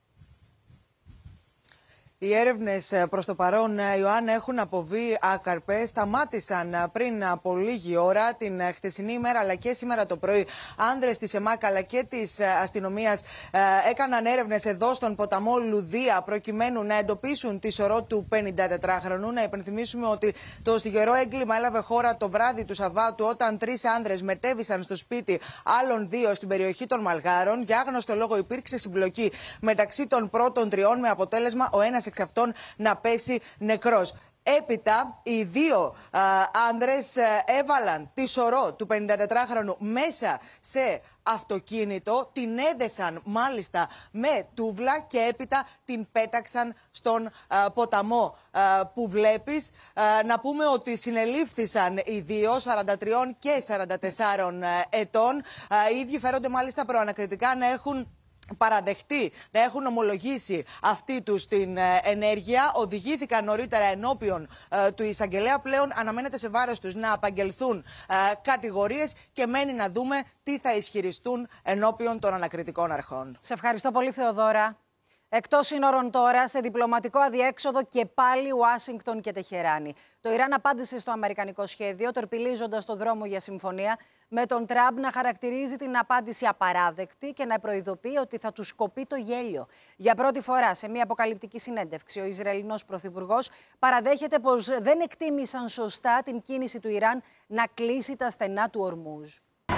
Οι έρευνες προς το παρόν, Ιωάννα, έχουν αποβεί άκαρπες. Σταμάτησαν πριν από λίγη ώρα, την χτεσινή ημέρα αλλά και σήμερα το πρωί. Άνδρες της ΕΜΑΚ αλλά και της αστυνομίας έκαναν έρευνες εδώ στον ποταμό Λουδία προκειμένου να εντοπίσουν τη σωρό του πενηντατετράχρονου. Να υπενθυμίσουμε ότι το στιγερό έγκλημα έλαβε χώρα το βράδυ του Σαββάτου, όταν τρεις άνδρες μετέβησαν στο σπίτι άλλων δύο στην περιοχή των Μαλγάρων. Για άγνωστο λόγο υπήρξε συμπλοκή μεταξύ των πρώτων τριών, με αποτέλεσμα ο ένας εξ αυτών να πέσει νεκρός. Έπειτα, οι δύο α, άνδρες α, έβαλαν τη σωρό του πενηντατετράχρονου μέσα σε αυτοκίνητο, την έδεσαν μάλιστα με τούβλα και έπειτα την πέταξαν στον α, ποταμό α, που βλέπεις. Α, να πούμε ότι συνελήφθησαν οι δύο, σαράντα τρία και σαράντα τέσσερα ετών. Α, οι ίδιοι φέρονται μάλιστα προανακριτικά να έχουν παραδεχτεί, να έχουν ομολογήσει αυτή τους την ε, ενέργεια. Οδηγήθηκαν νωρίτερα ενώπιον ε, του εισαγγελέα. Πλέον αναμένεται σε βάρος τους να απαγγελθούν ε, κατηγορίες και μένει να δούμε τι θα ισχυριστούν ενώπιον των ανακριτικών αρχών. Σε ευχαριστώ πολύ, Θεοδώρα. Εκτός σύνορων τώρα, σε διπλωματικό αδιέξοδο και πάλι Ουάσιγκτον και Τεχεράνη. Το Ιράν απάντησε στο αμερικανικό σχέδιο, τορπιλίζοντας το δρόμο για συμφωνία, με τον Τραμπ να χαρακτηρίζει την απάντηση απαράδεκτη και να προειδοποιεί ότι θα του σκοπεί το γέλιο. Για πρώτη φορά, σε μια αποκαλυπτική συνέντευξη, ο Ισραηλινός Πρωθυπουργός παραδέχεται πως δεν εκτίμησαν σωστά την κίνηση του Ιράν να κλείσει τα στενά του Ορμούζ.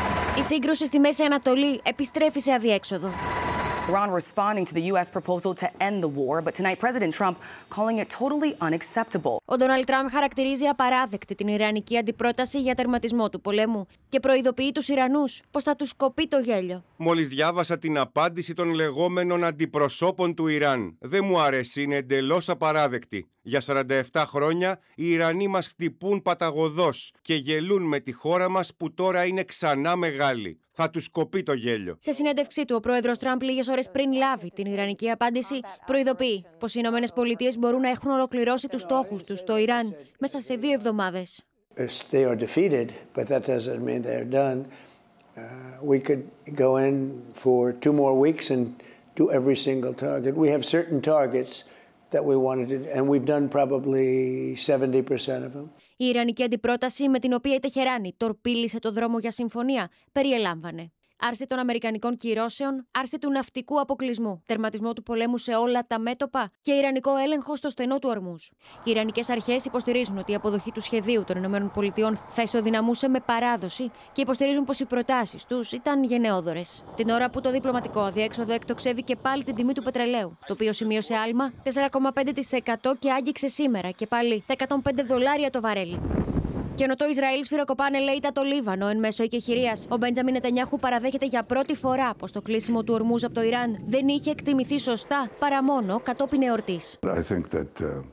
Η σύγκρουση στη Μέση Ανατολή επιστρέφει σε αδιέξοδο. Iran responding to the U S proposal to end the war, but tonight President Trump calling it totally unacceptable. Ο Ντόναλντ Τραμπ χαρακτηρίζει απαράδεκτη την ιρανική αντιπρόταση για τερματισμό του πολέμου και προειδοποιεί τους Ιρανούς πως θα τους κοπεί το γέλιο. Μόλις διάβασα την απάντηση των λεγόμενων αντιπροσώπων του Ιράν. Δεν μου αρέσει, είναι εντελώς απαράδεκτη. Για σαράντα επτά χρόνια οι Ιρανοί μας χτυπούν παταγωδώς και γελούν με τη χώρα μας που τώρα είναι ξανά μεγάλη. Θα τους κοπεί το γέλιο. Σε συνέντευξή του, ο πρόεδρος Τραμπ λίγες ώρες πριν λάβει την ιρανική απάντηση, προειδοποιεί πως οι Ηνωμένες Πολιτείες μπορούν να έχουν ολοκληρώσει τους στόχους τους στο Ιράν μέσα σε δύο εβδομάδες. They are defeated, but that doesn't mean they're done. Uh, we could go in for two more weeks and do every single target. We have certain targets that we wanted to, and we've done probably seventy percent of them. Η ιρανική αντιπρόταση με την οποία η Τεχεράνη τορπίλησε το δρόμο για συμφωνία περιελάμβανε άρση των αμερικανικών κυρώσεων, άρση του ναυτικού αποκλεισμού, τερματισμό του πολέμου σε όλα τα μέτωπα και ιρανικό έλεγχο στο στενό του Ορμούζ. Οι ιρανικές αρχές υποστηρίζουν ότι η αποδοχή του σχεδίου των ΗΠΑ θα ισοδυναμούσε με παράδοση και υποστηρίζουν πως οι προτάσεις τους ήταν γενναιόδορες. Την ώρα που το διπλωματικό αδιέξοδο εκτοξεύει και πάλι την τιμή του πετρελαίου, το οποίο σημείωσε άλμα τέσσερα κόμμα πέντε τοις εκατό και άγγιξε σήμερα και πάλι τα εκατόν πέντε δολάρια το βαρέλι. Και ενώ το Ισραήλ σφυροκοπάνε, λέει, τα το Λίβανο εν μέσω εκεχηρίας, ο Μπέντζαμιν Νετανιάχου παραδέχεται για πρώτη φορά πως το κλείσιμο του Ορμούζ από το Ιράν δεν είχε εκτιμηθεί σωστά παρά μόνο κατόπιν εορτής. I think that uh,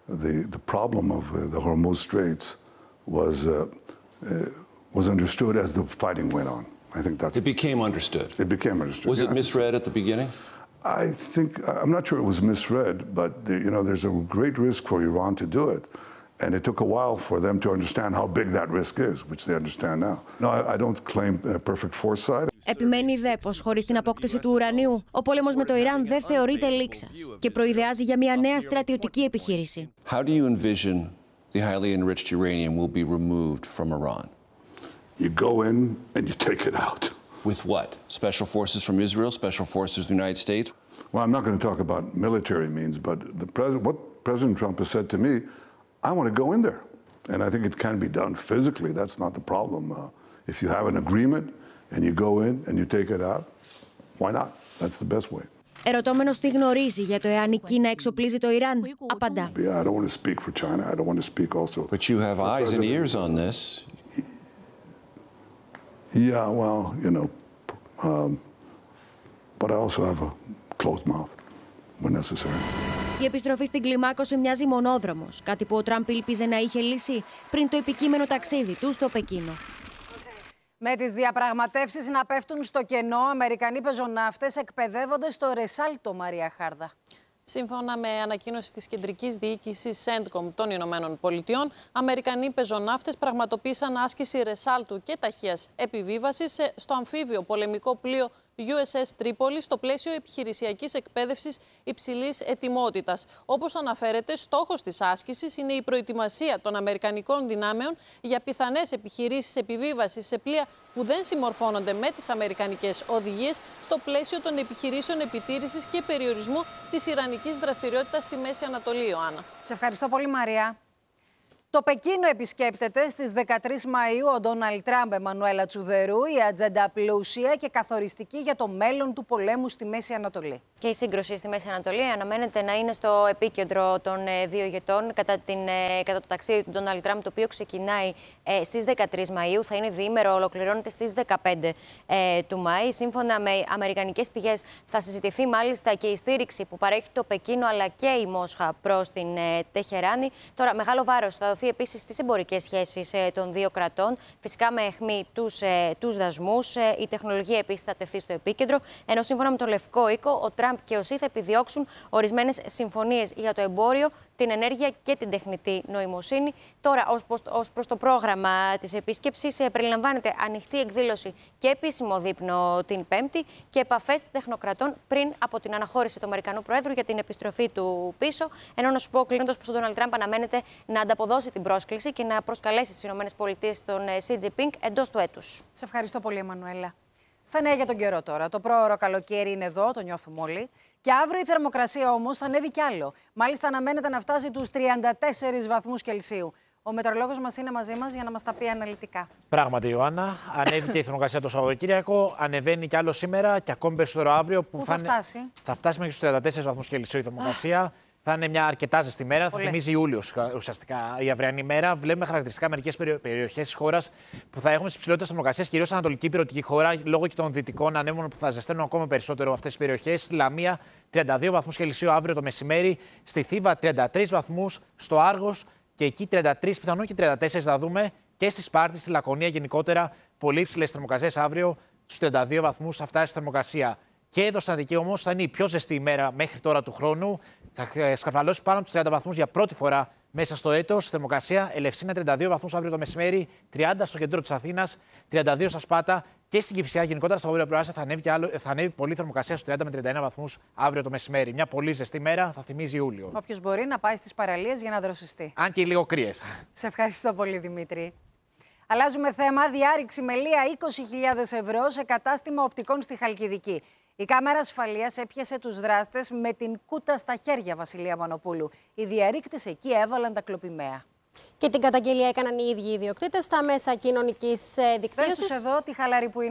the, the problem of uh, the Hormuz Straits was, uh, uh, was understood as the fighting went on. I think that's... It became understood. It became understood. Was yeah, it misread at the beginning? I think, I'm not sure it was misread, but the, you know, there's a great risk for Iran to do it. And it took a while for them to understand how big that risk is, which they understand now. No, I, I don't claim uh, perfect foresight. Επιμένει δε πως χωρίς την απόκτηση του ουρανίου, ο πόλεμος με το Ιράν δεν θεωρείται λήξας και προειδεάζει για μια νέα στρατιωτική επιχείρηση. How do you envision the highly enriched uranium will be removed from Iran? You go in and you take it out. With what? Special forces from Israel, special forces of the United States? Well, I'm not going to talk about military means, but the president, what President Trump has said to me, I want to go in there. And I think it can be done physically. That's not the problem. Uh, if you have an agreement and you go in and you take it out, why not? That's the best way. Ερωτώμενος τι γνωρίζει για το εάν η Κίνα εξοπλίζει το Ιράν, απαντά. Yeah, I don't want to speak for China. I don't want to speak also. But you have eyes and ears on this. Yeah, well, you know, um, but I also have a closed mouth when necessary. Η επιστροφή στην κλιμάκωση μοιάζει μονόδρομος, κάτι που ο Τραμπ ήλπιζε να είχε λύσει πριν το επικείμενο ταξίδι του στο Πεκίνο. Με τις διαπραγματεύσεις να πέφτουν στο κενό, Αμερικανοί πεζοναύτες εκπαιδεύονται στο Ρεσάλτο, Μαρία Χάρδα. Σύμφωνα με ανακοίνωση της Κεντρικής Διοίκησης σέντκομ των Ηνωμένων Πολιτειών, Αμερικανοί πεζοναύτες πραγματοποίησαν άσκηση ρεσάλτου και ταχείας επιβίβασης στο αμφίβιο πολεμικό πλοίο γιου ες ες Τρίπολη στο πλαίσιο επιχειρησιακής εκπαίδευσης υψηλής ετοιμότητας. Όπως αναφέρεται, στόχος της άσκησης είναι η προετοιμασία των Αμερικανικών δυνάμεων για πιθανές επιχειρήσεις επιβίβασης σε πλοία που δεν συμμορφώνονται με τις αμερικανικές οδηγίες στο πλαίσιο των επιχειρήσεων επιτήρησης και περιορισμού της ιρανικής δραστηριότητας στη Μέση Ανατολή, Ιωάννα. Σε ευχαριστώ πολύ, Μαρία. Το Πεκίνο επισκέπτεται στις δεκατρείς Μαΐου ο Ντόναλντ Τραμπ, Εμμανουέλα Τσουδερού, η ατζέντα πλούσια και καθοριστική για το μέλλον του πολέμου στη Μέση Ανατολή. Και η σύγκρουση στη Μέση Ανατολή αναμένεται να είναι στο επίκεντρο των δύο ηγετών κατά, την, κατά το ταξίδι του Ντόναλντ Τραμπ, το οποίο ξεκινάει ε, στις δεκατρείς Μαΐου, θα είναι διήμερο, ολοκληρώνεται στις δεκαπέντε ε, του Μάη. Σύμφωνα με αμερικανικές πηγές, θα συζητηθεί μάλιστα και η στήριξη που παρέχει το Πεκίνο αλλά και η Μόσχα προς την ε, Τεχεράνη. Τώρα, μεγάλο βάρος θα δοθεί επίσης στις εμπορικές σχέσεις ε, των δύο κρατών, φυσικά με αιχμή τους, ε, τους δασμούς. Ε, η τεχνολογία επίσης θα τεθεί στο επίκεντρο, ενώ σύμφωνα με το Λευκό Οίκο, ο Τραμπ και ο Σι θα επιδιώξουν ορισμένες συμφωνίες για το εμπόριο, την ενέργεια και την τεχνητή νοημοσύνη. Τώρα, ως προς, ως προς το πρόγραμμα της επίσκεψης, ε, περιλαμβάνεται ανοιχτή εκδήλωση και επίσημο δείπνο την Πέμπτη και επαφές τεχνοκρατών πριν από την αναχώρηση του Αμερικανού Προέδρου για την επιστροφή του πίσω. Ενώ να σου πω, κλείνοντας, πως ο Ντόναλντ Τραμπ αναμένεται να ανταποδώσει την πρόσκληση και να προσκαλέσει στις ΗΠΑ τον Σι Τζινπίνγκ εντός του έτους. Σε ευχαριστώ πολύ, Εμμανουέλα. Στα νέα για τον καιρό τώρα. Το πρόωρο καλοκαίρι είναι εδώ, το νιώθουμε όλοι. Και αύριο η θερμοκρασία όμως θα ανέβει κι άλλο. Μάλιστα, αναμένεται να φτάσει τους τριάντα τέσσερις βαθμούς Κελσίου. Ο μετεωρολόγος μας είναι μαζί μας για να μας τα πει αναλυτικά. Πράγματι, Ιωάννα, ανέβηκε η θερμοκρασία το Σαββατοκύριακο, ανεβαίνει κι άλλο σήμερα και ακόμη περισσότερο αύριο. Που, που θα, θα φτάσει. Θα φτάσει μέχρι τους τριάντα τέσσερις βαθμούς Κελσίου η θερμοκρασία. Θα είναι μια αρκετά ζεστή μέρα, θα θυμίζει Ιούλιο ουσιαστικά η αυριανή μέρα. Βλέπουμε χαρακτηριστικά μερικές περιοχές της χώρας που θα έχουμε στις ψηλότερες θερμοκρασίες, κυρίως στην ανατολική υπηρετική χώρα, λόγω και των δυτικών ανέμων που θα ζεσταίνουν ακόμα περισσότερο αυτές τις περιοχές. Στη Λαμία τριάντα δύο βαθμούς Κελσίου αύριο το μεσημέρι, στη Θήβα τριάντα τρεις βαθμούς, στο Άργος και εκεί τριάντα τρεις, πιθανόν και τριάντα τέσσερις θα δούμε, και στη Σπάρτη, στη Λακωνία γενικότερα. Πολύ υψηλές θερμοκρασίες αύριο, στους τριάντα δύο βαθμούς θα φτάσει η θερμοκρασία. Και εδώ στην Αττική όμως θα είναι η πιο ζεστή ημέρα μέχρι τώρα του χρόνου. Θα σκαρφαλώσει πάνω από τους τριάντα βαθμούς για πρώτη φορά μέσα στο έτος. Θερμοκρασία Ελευσίνα τριάντα δύο βαθμούς αύριο το μεσημέρι, τριάντα στο κέντρο της Αθήνας, τριάντα δύο στα Σπάτα και στην Κηφισιά. Γενικότερα στα βόρεια προάστια θα ανέβει, και άλλο, θα ανέβει πολύ θερμοκρασία στους τριάντα με τριάντα ένα βαθμούς αύριο το μεσημέρι. Μια πολύ ζεστή μέρα, θα θυμίζει Ιούλιο. Όποιος μπορεί να πάει στις παραλίες για να δροσιστεί. Αν και λίγο κρύες. Σε ευχαριστώ πολύ, Δημήτρη. Αλλάζουμε θέμα. Διάρρηξη με λία είκοσι χιλιάδες ευρώ σε κατάστημα οπτικών στη Χαλκιδική. Η κάμερα ασφαλείας έπιασε τους δράστες με την κούτα στα χέρια, Βασιλεία Μανοπούλου. Οι διαρρήκτες εκεί έβαλαν τα κλοπημαία. Και την καταγγελία έκαναν οι ίδιοι οι ιδιοκτήτες στα μέσα κοινωνικής δικτύωσης. Πες τους εδώ τι χαλαρή που είναι.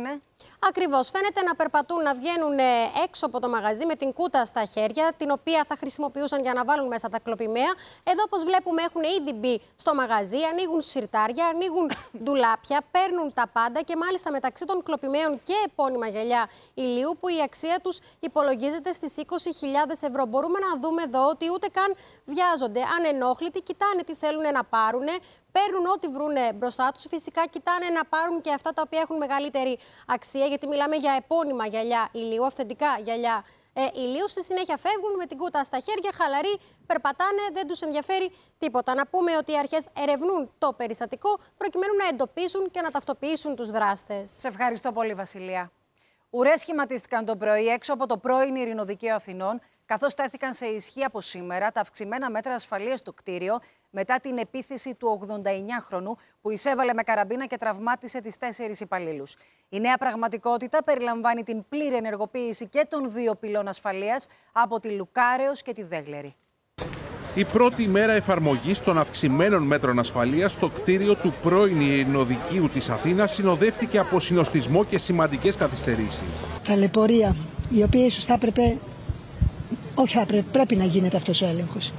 Ακριβώς. Φαίνεται να περπατούν, να βγαίνουν έξω από το μαγαζί με την κούτα στα χέρια, την οποία θα χρησιμοποιούσαν για να βάλουν μέσα τα κλοπημαία. Εδώ, όπως βλέπουμε, έχουν ήδη μπει στο μαγαζί, ανοίγουν σιρτάρια, ανοίγουν ντουλάπια, παίρνουν τα πάντα και μάλιστα μεταξύ των κλοπημαίων και επώνυμα γυαλιά ηλίου, που η αξία τους υπολογίζεται στις είκοσι χιλιάδες ευρώ. Μπορούμε να δούμε εδώ ότι ούτε καν βιάζονται. Ανενόχλητοι, κοιτάνε τι θέλουν να πάρουν. Παίρνουν ό,τι βρούνε μπροστά τους. Φυσικά κοιτάνε να πάρουν και αυτά τα οποία έχουν μεγαλύτερη αξία, γιατί μιλάμε για επώνυμα γυαλιά ηλίου, αυθεντικά γυαλιά ε, ηλίου. Στη συνέχεια φεύγουν με την κούτα στα χέρια, χαλαροί, περπατάνε, δεν τους ενδιαφέρει τίποτα. Να πούμε ότι οι αρχές ερευνούν το περιστατικό προκειμένου να εντοπίσουν και να ταυτοποιήσουν τους δράστες. Σε ευχαριστώ πολύ, Βασιλεία. Ουρές σχηματίστηκαν το πρωί έξω από το πρώην Ειρηνοδικείο Αθηνών, καθώς τέθηκαν σε ισχύ από σήμερα τα αυξημένα μέτρα ασφαλείας στο κτίριο μετά την επίθεση του ογδονταεννιάχρονου που εισέβαλε με καραμπίνα και τραυμάτισε τις τέσσερις υπαλλήλους. Η νέα πραγματικότητα περιλαμβάνει την πλήρη ενεργοποίηση και των δύο πυλών ασφαλείας από τη Λουκάρεως και τη Δέγλερη. Η πρώτη μέρα εφαρμογής των αυξημένων μέτρων ασφαλείας στο κτίριο του πρώην Ειρηνοδικείου της Αθήνας συνοδεύτηκε από συνοστισμό και σημαντικές καθυστερήσεις. Ταλαιπωρία, η οποία ίσως θα έπρεπε, όχι θα έπρεπε, πρέπει να γίνεται αυτός ο έλεγχος.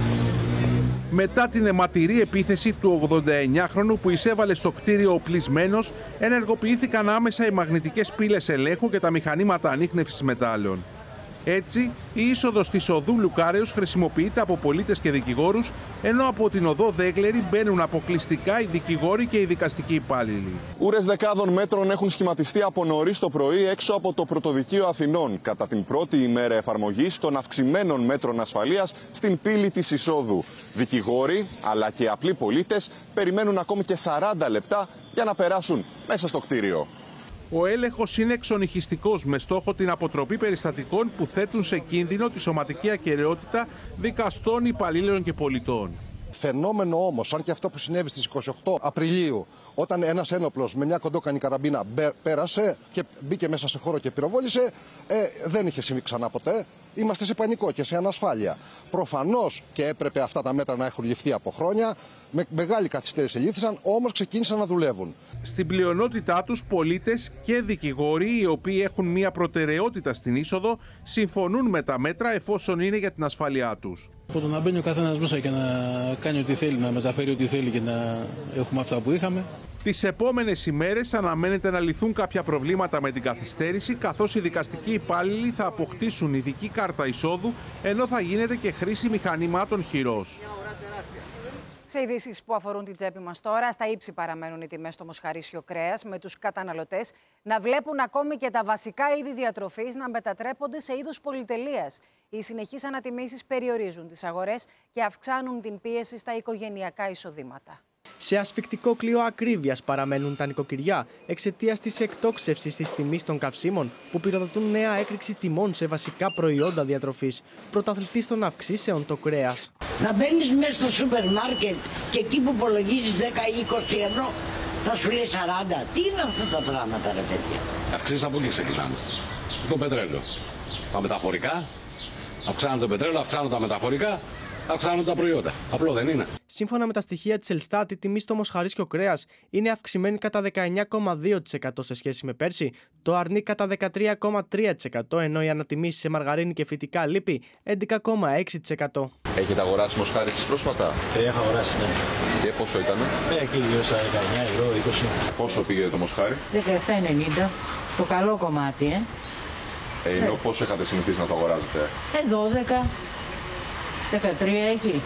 Μετά την αιματηρή επίθεση του ογδονταεννιάχρονου που εισέβαλε στο κτίριο οπλισμένος, ενεργοποιήθηκαν άμεσα οι μαγνητικές πύλες ελέγχου και τα μηχανήματα ανίχνευσης μετάλλων. Έτσι, η είσοδος της οδού Λουκάρεως χρησιμοποιείται από πολίτες και δικηγόρους, ενώ από την οδό Δέγλερη μπαίνουν αποκλειστικά οι δικηγόροι και οι δικαστικοί υπάλληλοι. Ούρες δεκάδων μέτρων έχουν σχηματιστεί από νωρίς το πρωί έξω από το Πρωτοδικείο Αθηνών, κατά την πρώτη ημέρα εφαρμογής των αυξημένων μέτρων ασφαλείας στην πύλη της εισόδου. Δικηγόροι, αλλά και απλοί πολίτες, περιμένουν ακόμη και σαράντα λεπτά για να περάσουν μέσα στο κτίριο. Ο έλεγχος είναι εξονυχιστικός, με στόχο την αποτροπή περιστατικών που θέτουν σε κίνδυνο τη σωματική ακεραιότητα δικαστών, υπαλλήλων και πολιτών. Φαινόμενο όμως, σαν και αυτό που συνέβη στις είκοσι οκτώ Απριλίου, όταν ένας ένοπλος με μια κοντόκανη καραμπίνα πέρασε και μπήκε μέσα σε χώρο και πυροβόλησε, ε, δεν είχε συμβεί ξανά ποτέ. Είμαστε σε πανικό και σε ανασφάλεια. Προφανώς και έπρεπε αυτά τα μέτρα να έχουν ληφθεί από χρόνια. Με μεγάλη καθυστέρηση λήφθησαν, όμως ξεκίνησαν να δουλεύουν. Στην πλειονότητά τους πολίτες και δικηγόροι, οι οποίοι έχουν μια προτεραιότητα στην είσοδο, συμφωνούν με τα μέτρα εφόσον είναι για την ασφάλειά τους. Από το να μπαίνει ο καθένας μέσα και να κάνει ό,τι θέλει, να μεταφέρει ό,τι θέλει και να έχουμε αυτά που είχαμε. Τις επόμενες ημέρες αναμένεται να λυθούν κάποια προβλήματα με την καθυστέρηση, καθώς οι δικαστικοί υπάλληλοι θα αποκτήσουν ειδική κάρτα εισόδου, ενώ θα γίνεται και χρήση μηχανημάτων χειρός. Σε ειδήσεις που αφορούν την τσέπη μας τώρα, στα ύψη παραμένουν οι τιμές στο μοσχαρίσιο κρέας, με τους καταναλωτές να βλέπουν ακόμη και τα βασικά είδη διατροφής να μετατρέπονται σε είδος πολυτελείας. Οι συνεχείς ανατιμήσεις περιορίζουν τις αγορές και αυξάνουν την πίεση στα οικογενειακά εισοδήματα. Σε ασφυκτικό κλειό ακρίβειας παραμένουν τα νοικοκυριά εξαιτίας της εκτόξευσης της τιμής των καυσίμων που πυροδοτούν νέα έκρηξη τιμών σε βασικά προϊόντα διατροφής. Πρωταθλητής των αυξήσεων το κρέας. Να μπαίνεις μέσα στο σούπερ μάρκετ και εκεί που υπολογίζεις δέκα ή είκοσι ευρώ θα σου λέει σαράντα. Τι είναι αυτά τα πράγματα, ρε παιδιά? Αυξήσεις από εκεί ξεκινάνε. Το πετρέλαιο. Τα μεταφορικά. Αυξάνουν το πετρέλαιο, αυξάνουν τα μεταφορικά. Αυξάνουν τα προϊόντα. Απλό δεν είναι. Σύμφωνα με τα στοιχεία της Ελστάτ, η τιμή στο μοσχαρίσιο κρέας είναι αυξημένη κατά δεκαεννιά κόμμα δύο τοις εκατό σε σχέση με πέρσι, το αρνί κατά δεκατρία κόμμα τρία τοις εκατό, ενώ οι ανατιμήσεις σε μαργαρίνη και φυτικά λίπη έντεκα κόμμα έξι τοις εκατό. Έχετε αγοράσει μοσχάρι πρόσφατα? Ε, έχω αγοράσει, ναι. Και πόσο ήταν? Ε, εκεί γύρω στα δεκαεννιά ευρώ, είκοσι. Πόσο πήγε το μοσχάρι? δεκαεπτά ενενήντα. Το καλό κομμάτι, ε. ε ενώ ε. πόσο είχατε συνηθίσει να το αγοράζετε? Ε, δώδεκα. δεκατρία εκεί.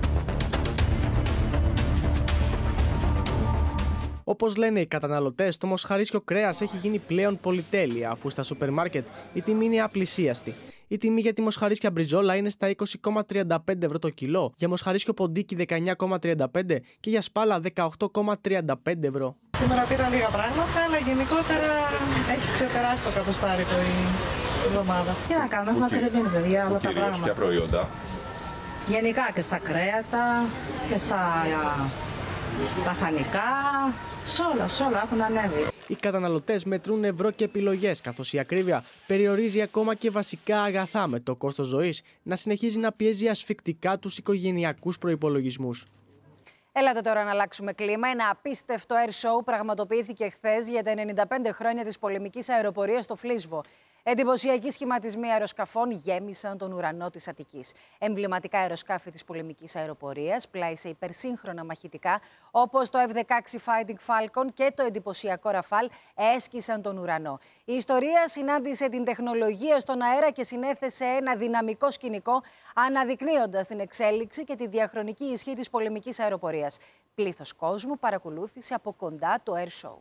Όπως λένε οι καταναλωτές, το μοσχαρίσιο κρέας έχει γίνει πλέον πολυτέλεια, αφού στα σούπερ μάρκετ η τιμή είναι απλησίαστη. Η τιμή για τη μοσχαρίσια μπριζόλα είναι στα είκοσι κόμμα τριάντα πέντε ευρώ το κιλό, για μοσχαρίσιο ποντίκι δεκαεννιά κόμμα τριάντα πέντε και για σπάλα δεκαοκτώ κόμμα τριάντα πέντε ευρώ. Σήμερα πήρα λίγα πράγματα, αλλά γενικότερα έχει ξεπεράσει το κατοστάρικο η εβδομάδα. Τι να κάνουμε, έχουμε κατεβαίνει, παιδιά, όλα τα πράγματα. Ποια προϊόντα? Γενικά και στα κρέατα και στα λαχανικά, σε όλα, σε όλα έχουν ανέβει. Οι καταναλωτές μετρούν ευρώ και επιλογές, καθώς η ακρίβεια περιορίζει ακόμα και βασικά αγαθά, με το κόστος ζωής να συνεχίζει να πιέζει ασφυκτικά τους οικογενειακούς προϋπολογισμούς. Έλατε τώρα να αλλάξουμε κλίμα. Ένα απίστευτο air show πραγματοποιήθηκε χθες για τα ενενήντα πέντε χρόνια της πολεμικής αεροπορίας στο Φλίσβο. Εντυπωσιακοί σχηματισμοί αεροσκαφών γέμισαν τον ουρανό της Αττικής. Εμβληματικά αεροσκάφη της πολεμικής αεροπορίας, πλάι σε υπερσύγχρονα μαχητικά, όπως το εφ δεκαέξι Fighting Falcon και το εντυπωσιακό Rafale, έσκισαν τον ουρανό. Η ιστορία συνάντησε την τεχνολογία στον αέρα και συνέθεσε ένα δυναμικό σκηνικό, αναδεικνύοντας την εξέλιξη και τη διαχρονική ισχύ της πολεμικής αεροπορίας. Πλήθος κόσμου παρακολούθησε από κοντά το air show.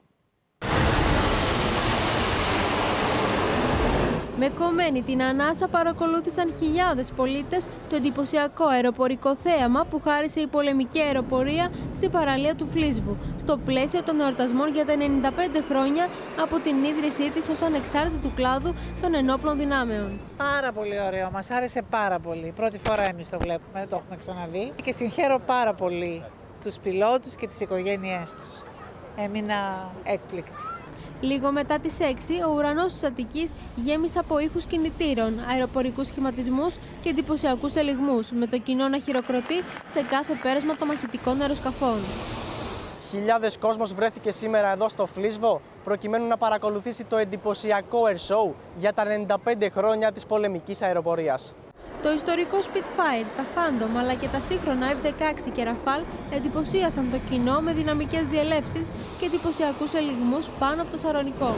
Με κομμένη την ανάσα παρακολούθησαν χιλιάδες πολίτες το εντυπωσιακό αεροπορικό θέαμα που χάρισε η πολεμική αεροπορία στην παραλία του Φλίσβου, στο πλαίσιο των εορτασμών για τα ενενήντα πέντε χρόνια από την ίδρυσή της ως ανεξάρτητου κλάδου των ενόπλων δυνάμεων. Πάρα πολύ ωραίο, μας άρεσε πάρα πολύ. Πρώτη φορά εμείς το βλέπουμε, το έχουμε ξαναδεί και συγχαίρω πάρα πολύ τους πιλότους και τις οικογένειές τους. Έμεινα έκπληκτη. Λίγο μετά τις έξι, ο ουρανός της Αττικής γέμισε από ήχους κινητήρων, αεροπορικούς σχηματισμούς και εντυπωσιακούς ελιγμούς, με το κοινό να χειροκροτεί σε κάθε πέρασμα των μαχητικών αεροσκαφών. Χιλιάδες κόσμος βρέθηκε σήμερα εδώ στο Φλίσβο, προκειμένου να παρακολουθήσει το εντυπωσιακό air show για τα ενενήντα πέντε χρόνια της πολεμικής αεροπορίας. Το ιστορικό Spitfire, τα Phantom αλλά και τα σύγχρονα εφ δεκαέξι και Rafale εντυπωσίασαν το κοινό με δυναμικές διελεύσεις και εντυπωσιακούς ελιγμούς πάνω από το Σαρονικό.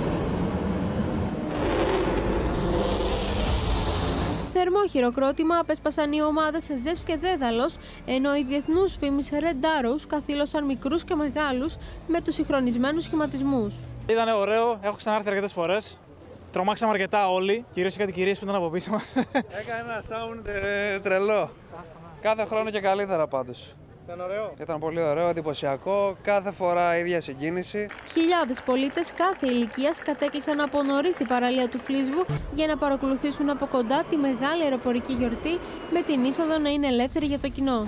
Θερμό χειροκρότημα απέσπασαν οι ομάδες σε Ζεύς και Δέδαλος, ενώ οι διεθνούς φήμης Red Arrows καθήλωσαν μικρούς και μεγάλους με τους συγχρονισμένους σχηματισμούς. Ήταν ωραίο, έχω ξανάρθει αρκετές φορές. Τρομάξαμε αρκετά όλοι, κυρίως οι κατοικίες που ήταν από πίσω μας. Έκανε ένα sound ε, τρελό. Κάθε χρόνο και καλύτερα πάντως. Ήταν ωραίο. Ήταν πολύ ωραίο, εντυπωσιακό, κάθε φορά ίδια συγκίνηση. Χιλιάδες πολίτες κάθε ηλικίας κατέκλυσαν από νωρίς την παραλία του Φλίσβου για να παρακολουθήσουν από κοντά τη μεγάλη αεροπορική γιορτή, με την είσοδο να είναι ελεύθερη για το κοινό.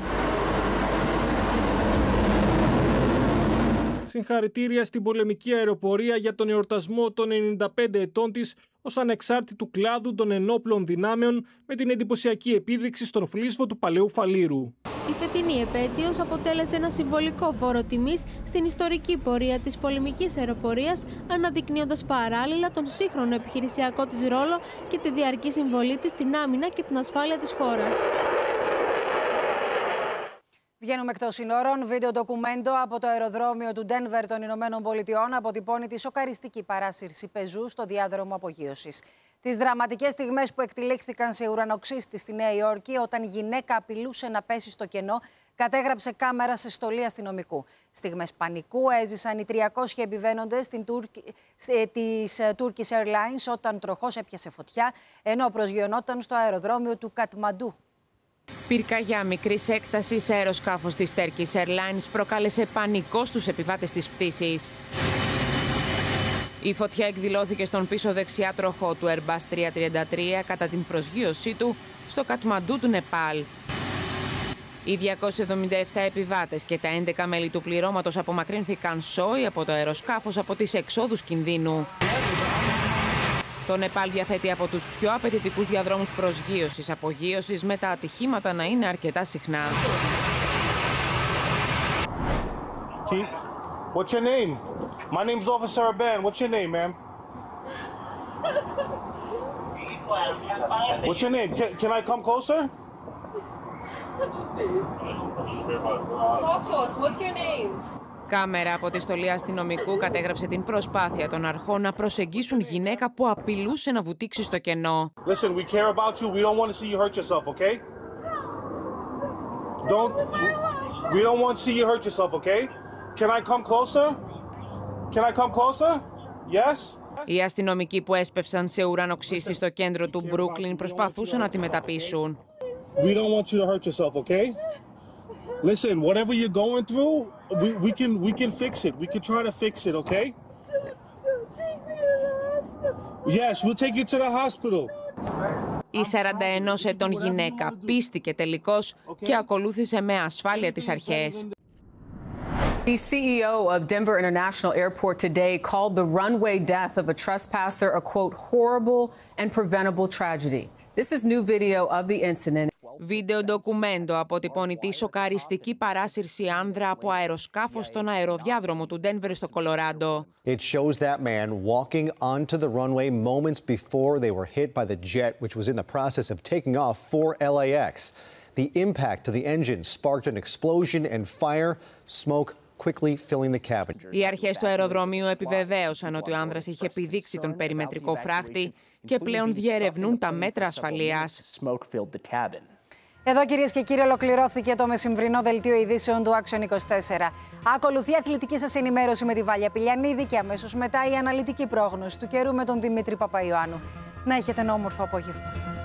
Συγχαρητήρια στην πολεμική αεροπορία για τον εορτασμό των ενενήντα πέντε ετών της ως ανεξάρτητου κλάδου των ενόπλων δυνάμεων, με την εντυπωσιακή επίδειξη στον Φλίσβο του Παλαιού Φαλήρου. Η φετινή επέτειος αποτέλεσε ένα συμβολικό φόρο τιμής στην ιστορική πορεία της πολεμικής αεροπορίας, αναδεικνύοντας παράλληλα τον σύγχρονο επιχειρησιακό της ρόλο και τη διαρκή συμβολή της στην άμυνα και την ασφάλεια της χώρας. Βγαίνουμε εκτός συνόρων. Βίντεο ντοκουμέντο από το αεροδρόμιο του Ντένβερ των Ηνωμένων Πολιτειών αποτυπώνει τη σοκαριστική παράσυρση πεζού στο διάδρομο απογείωσης. Τις δραματικές στιγμές που εκτυλίχθηκαν σε ουρανοξύστη στη Νέα Υόρκη όταν γυναίκα απειλούσε να πέσει στο κενό, κατέγραψε κάμερα σε στολή αστυνομικού. Στιγμές πανικού έζησαν οι τριακόσιοι επιβαίνοντες της Turkish Airlines όταν τροχός έπιασε φωτιά, ενώ προσγειωνόταν στο αεροδρόμιο του Κατμαντού. Πυρκαγιά μικρής έκτασης σε αεροσκάφος της Turkish Airlines προκάλεσε πανικό στους επιβάτες της πτήσης. Η φωτιά εκδηλώθηκε στον πίσω δεξιά τροχό του Airbus τριακόσια τριάντα τρία κατά την προσγείωσή του στο Κατμαντού του Νεπάλ. Οι διακόσιοι εβδομήντα επτά επιβάτες και τα έντεκα μέλη του πληρώματος απομακρύνθηκαν σόι από το αεροσκάφος από τις εξόδους κινδύνου. Το Νεπάλ διαθέτει από τους πιο απαιτητικούς διαδρόμους προσγείωσης-απογείωσης, με τα ατυχήματα να είναι αρκετά συχνά. What's your name? My name's Officer Aban. What's your name, ma'am? What's your name? Can, can I come closer? Talk to us. What's your name? Κάμερα από τη στολή αστυνομικού κατέγραψε την προσπάθεια των αρχών να προσεγγίσουν γυναίκα που απειλούσε να βουτήξει στο κενό. Listen, we care about you. We don't want to see you hurt yourself, okay? Don't. We don't want to see you hurt yourself, okay? Can I come closer? Can I come closer? Yes? Οι αστυνομικοί που έσπευσαν σε ουρανοξύστη στο κέντρο του Μπρούκλιν προσπαθούσαν να τη μεταπείσουν. We don't want you to hurt yourself, okay? Listen, whatever you're going through, we, we can we can fix it. We can try to fix it, okay? Yes, we'll take you to the hospital. Η σαράντα ενός ετών γυναίκα πίστηκε τελικώς και ακολούθησε με ασφάλεια τις αρχές. The C E O of Denver International Airport today called the runway death of a trespasser a, quote, horrible and preventable tragedy. This is new video of the incident. Βίντεο ντοκουμέντο αποτυπώνει τη σοκαριστική παράσυρση άνδρα από αεροσκάφος στον αεροδιάδρομο του Ντένβερ στο Κολοράντο. It shows that man walking onto the runway moments before they were hit by the jet, which was in the process of taking off for L A X. The impact to the engine sparked an explosion and fire, smoke quickly filling the cabin. Οι αρχές του αεροδρομίου επιβεβαίωσαν ότι ο άνδρας είχε επιδείξει τον περιμετρικό φράχτη και πλέον διερευνούν τα μέτρα ασφαλείας. Εδώ, κυρίες και κύριοι, ολοκληρώθηκε το μεσημβρινό δελτίο ειδήσεων του Action είκοσι τέσσερα. Ακολουθεί αθλητική σας ενημέρωση με τη Βάλια Πηλιανίδη και αμέσως μετά η αναλυτική πρόγνωση του καιρού με τον Δημήτρη Παπαϊωάννου. Να έχετε ένα όμορφο απόγευμα.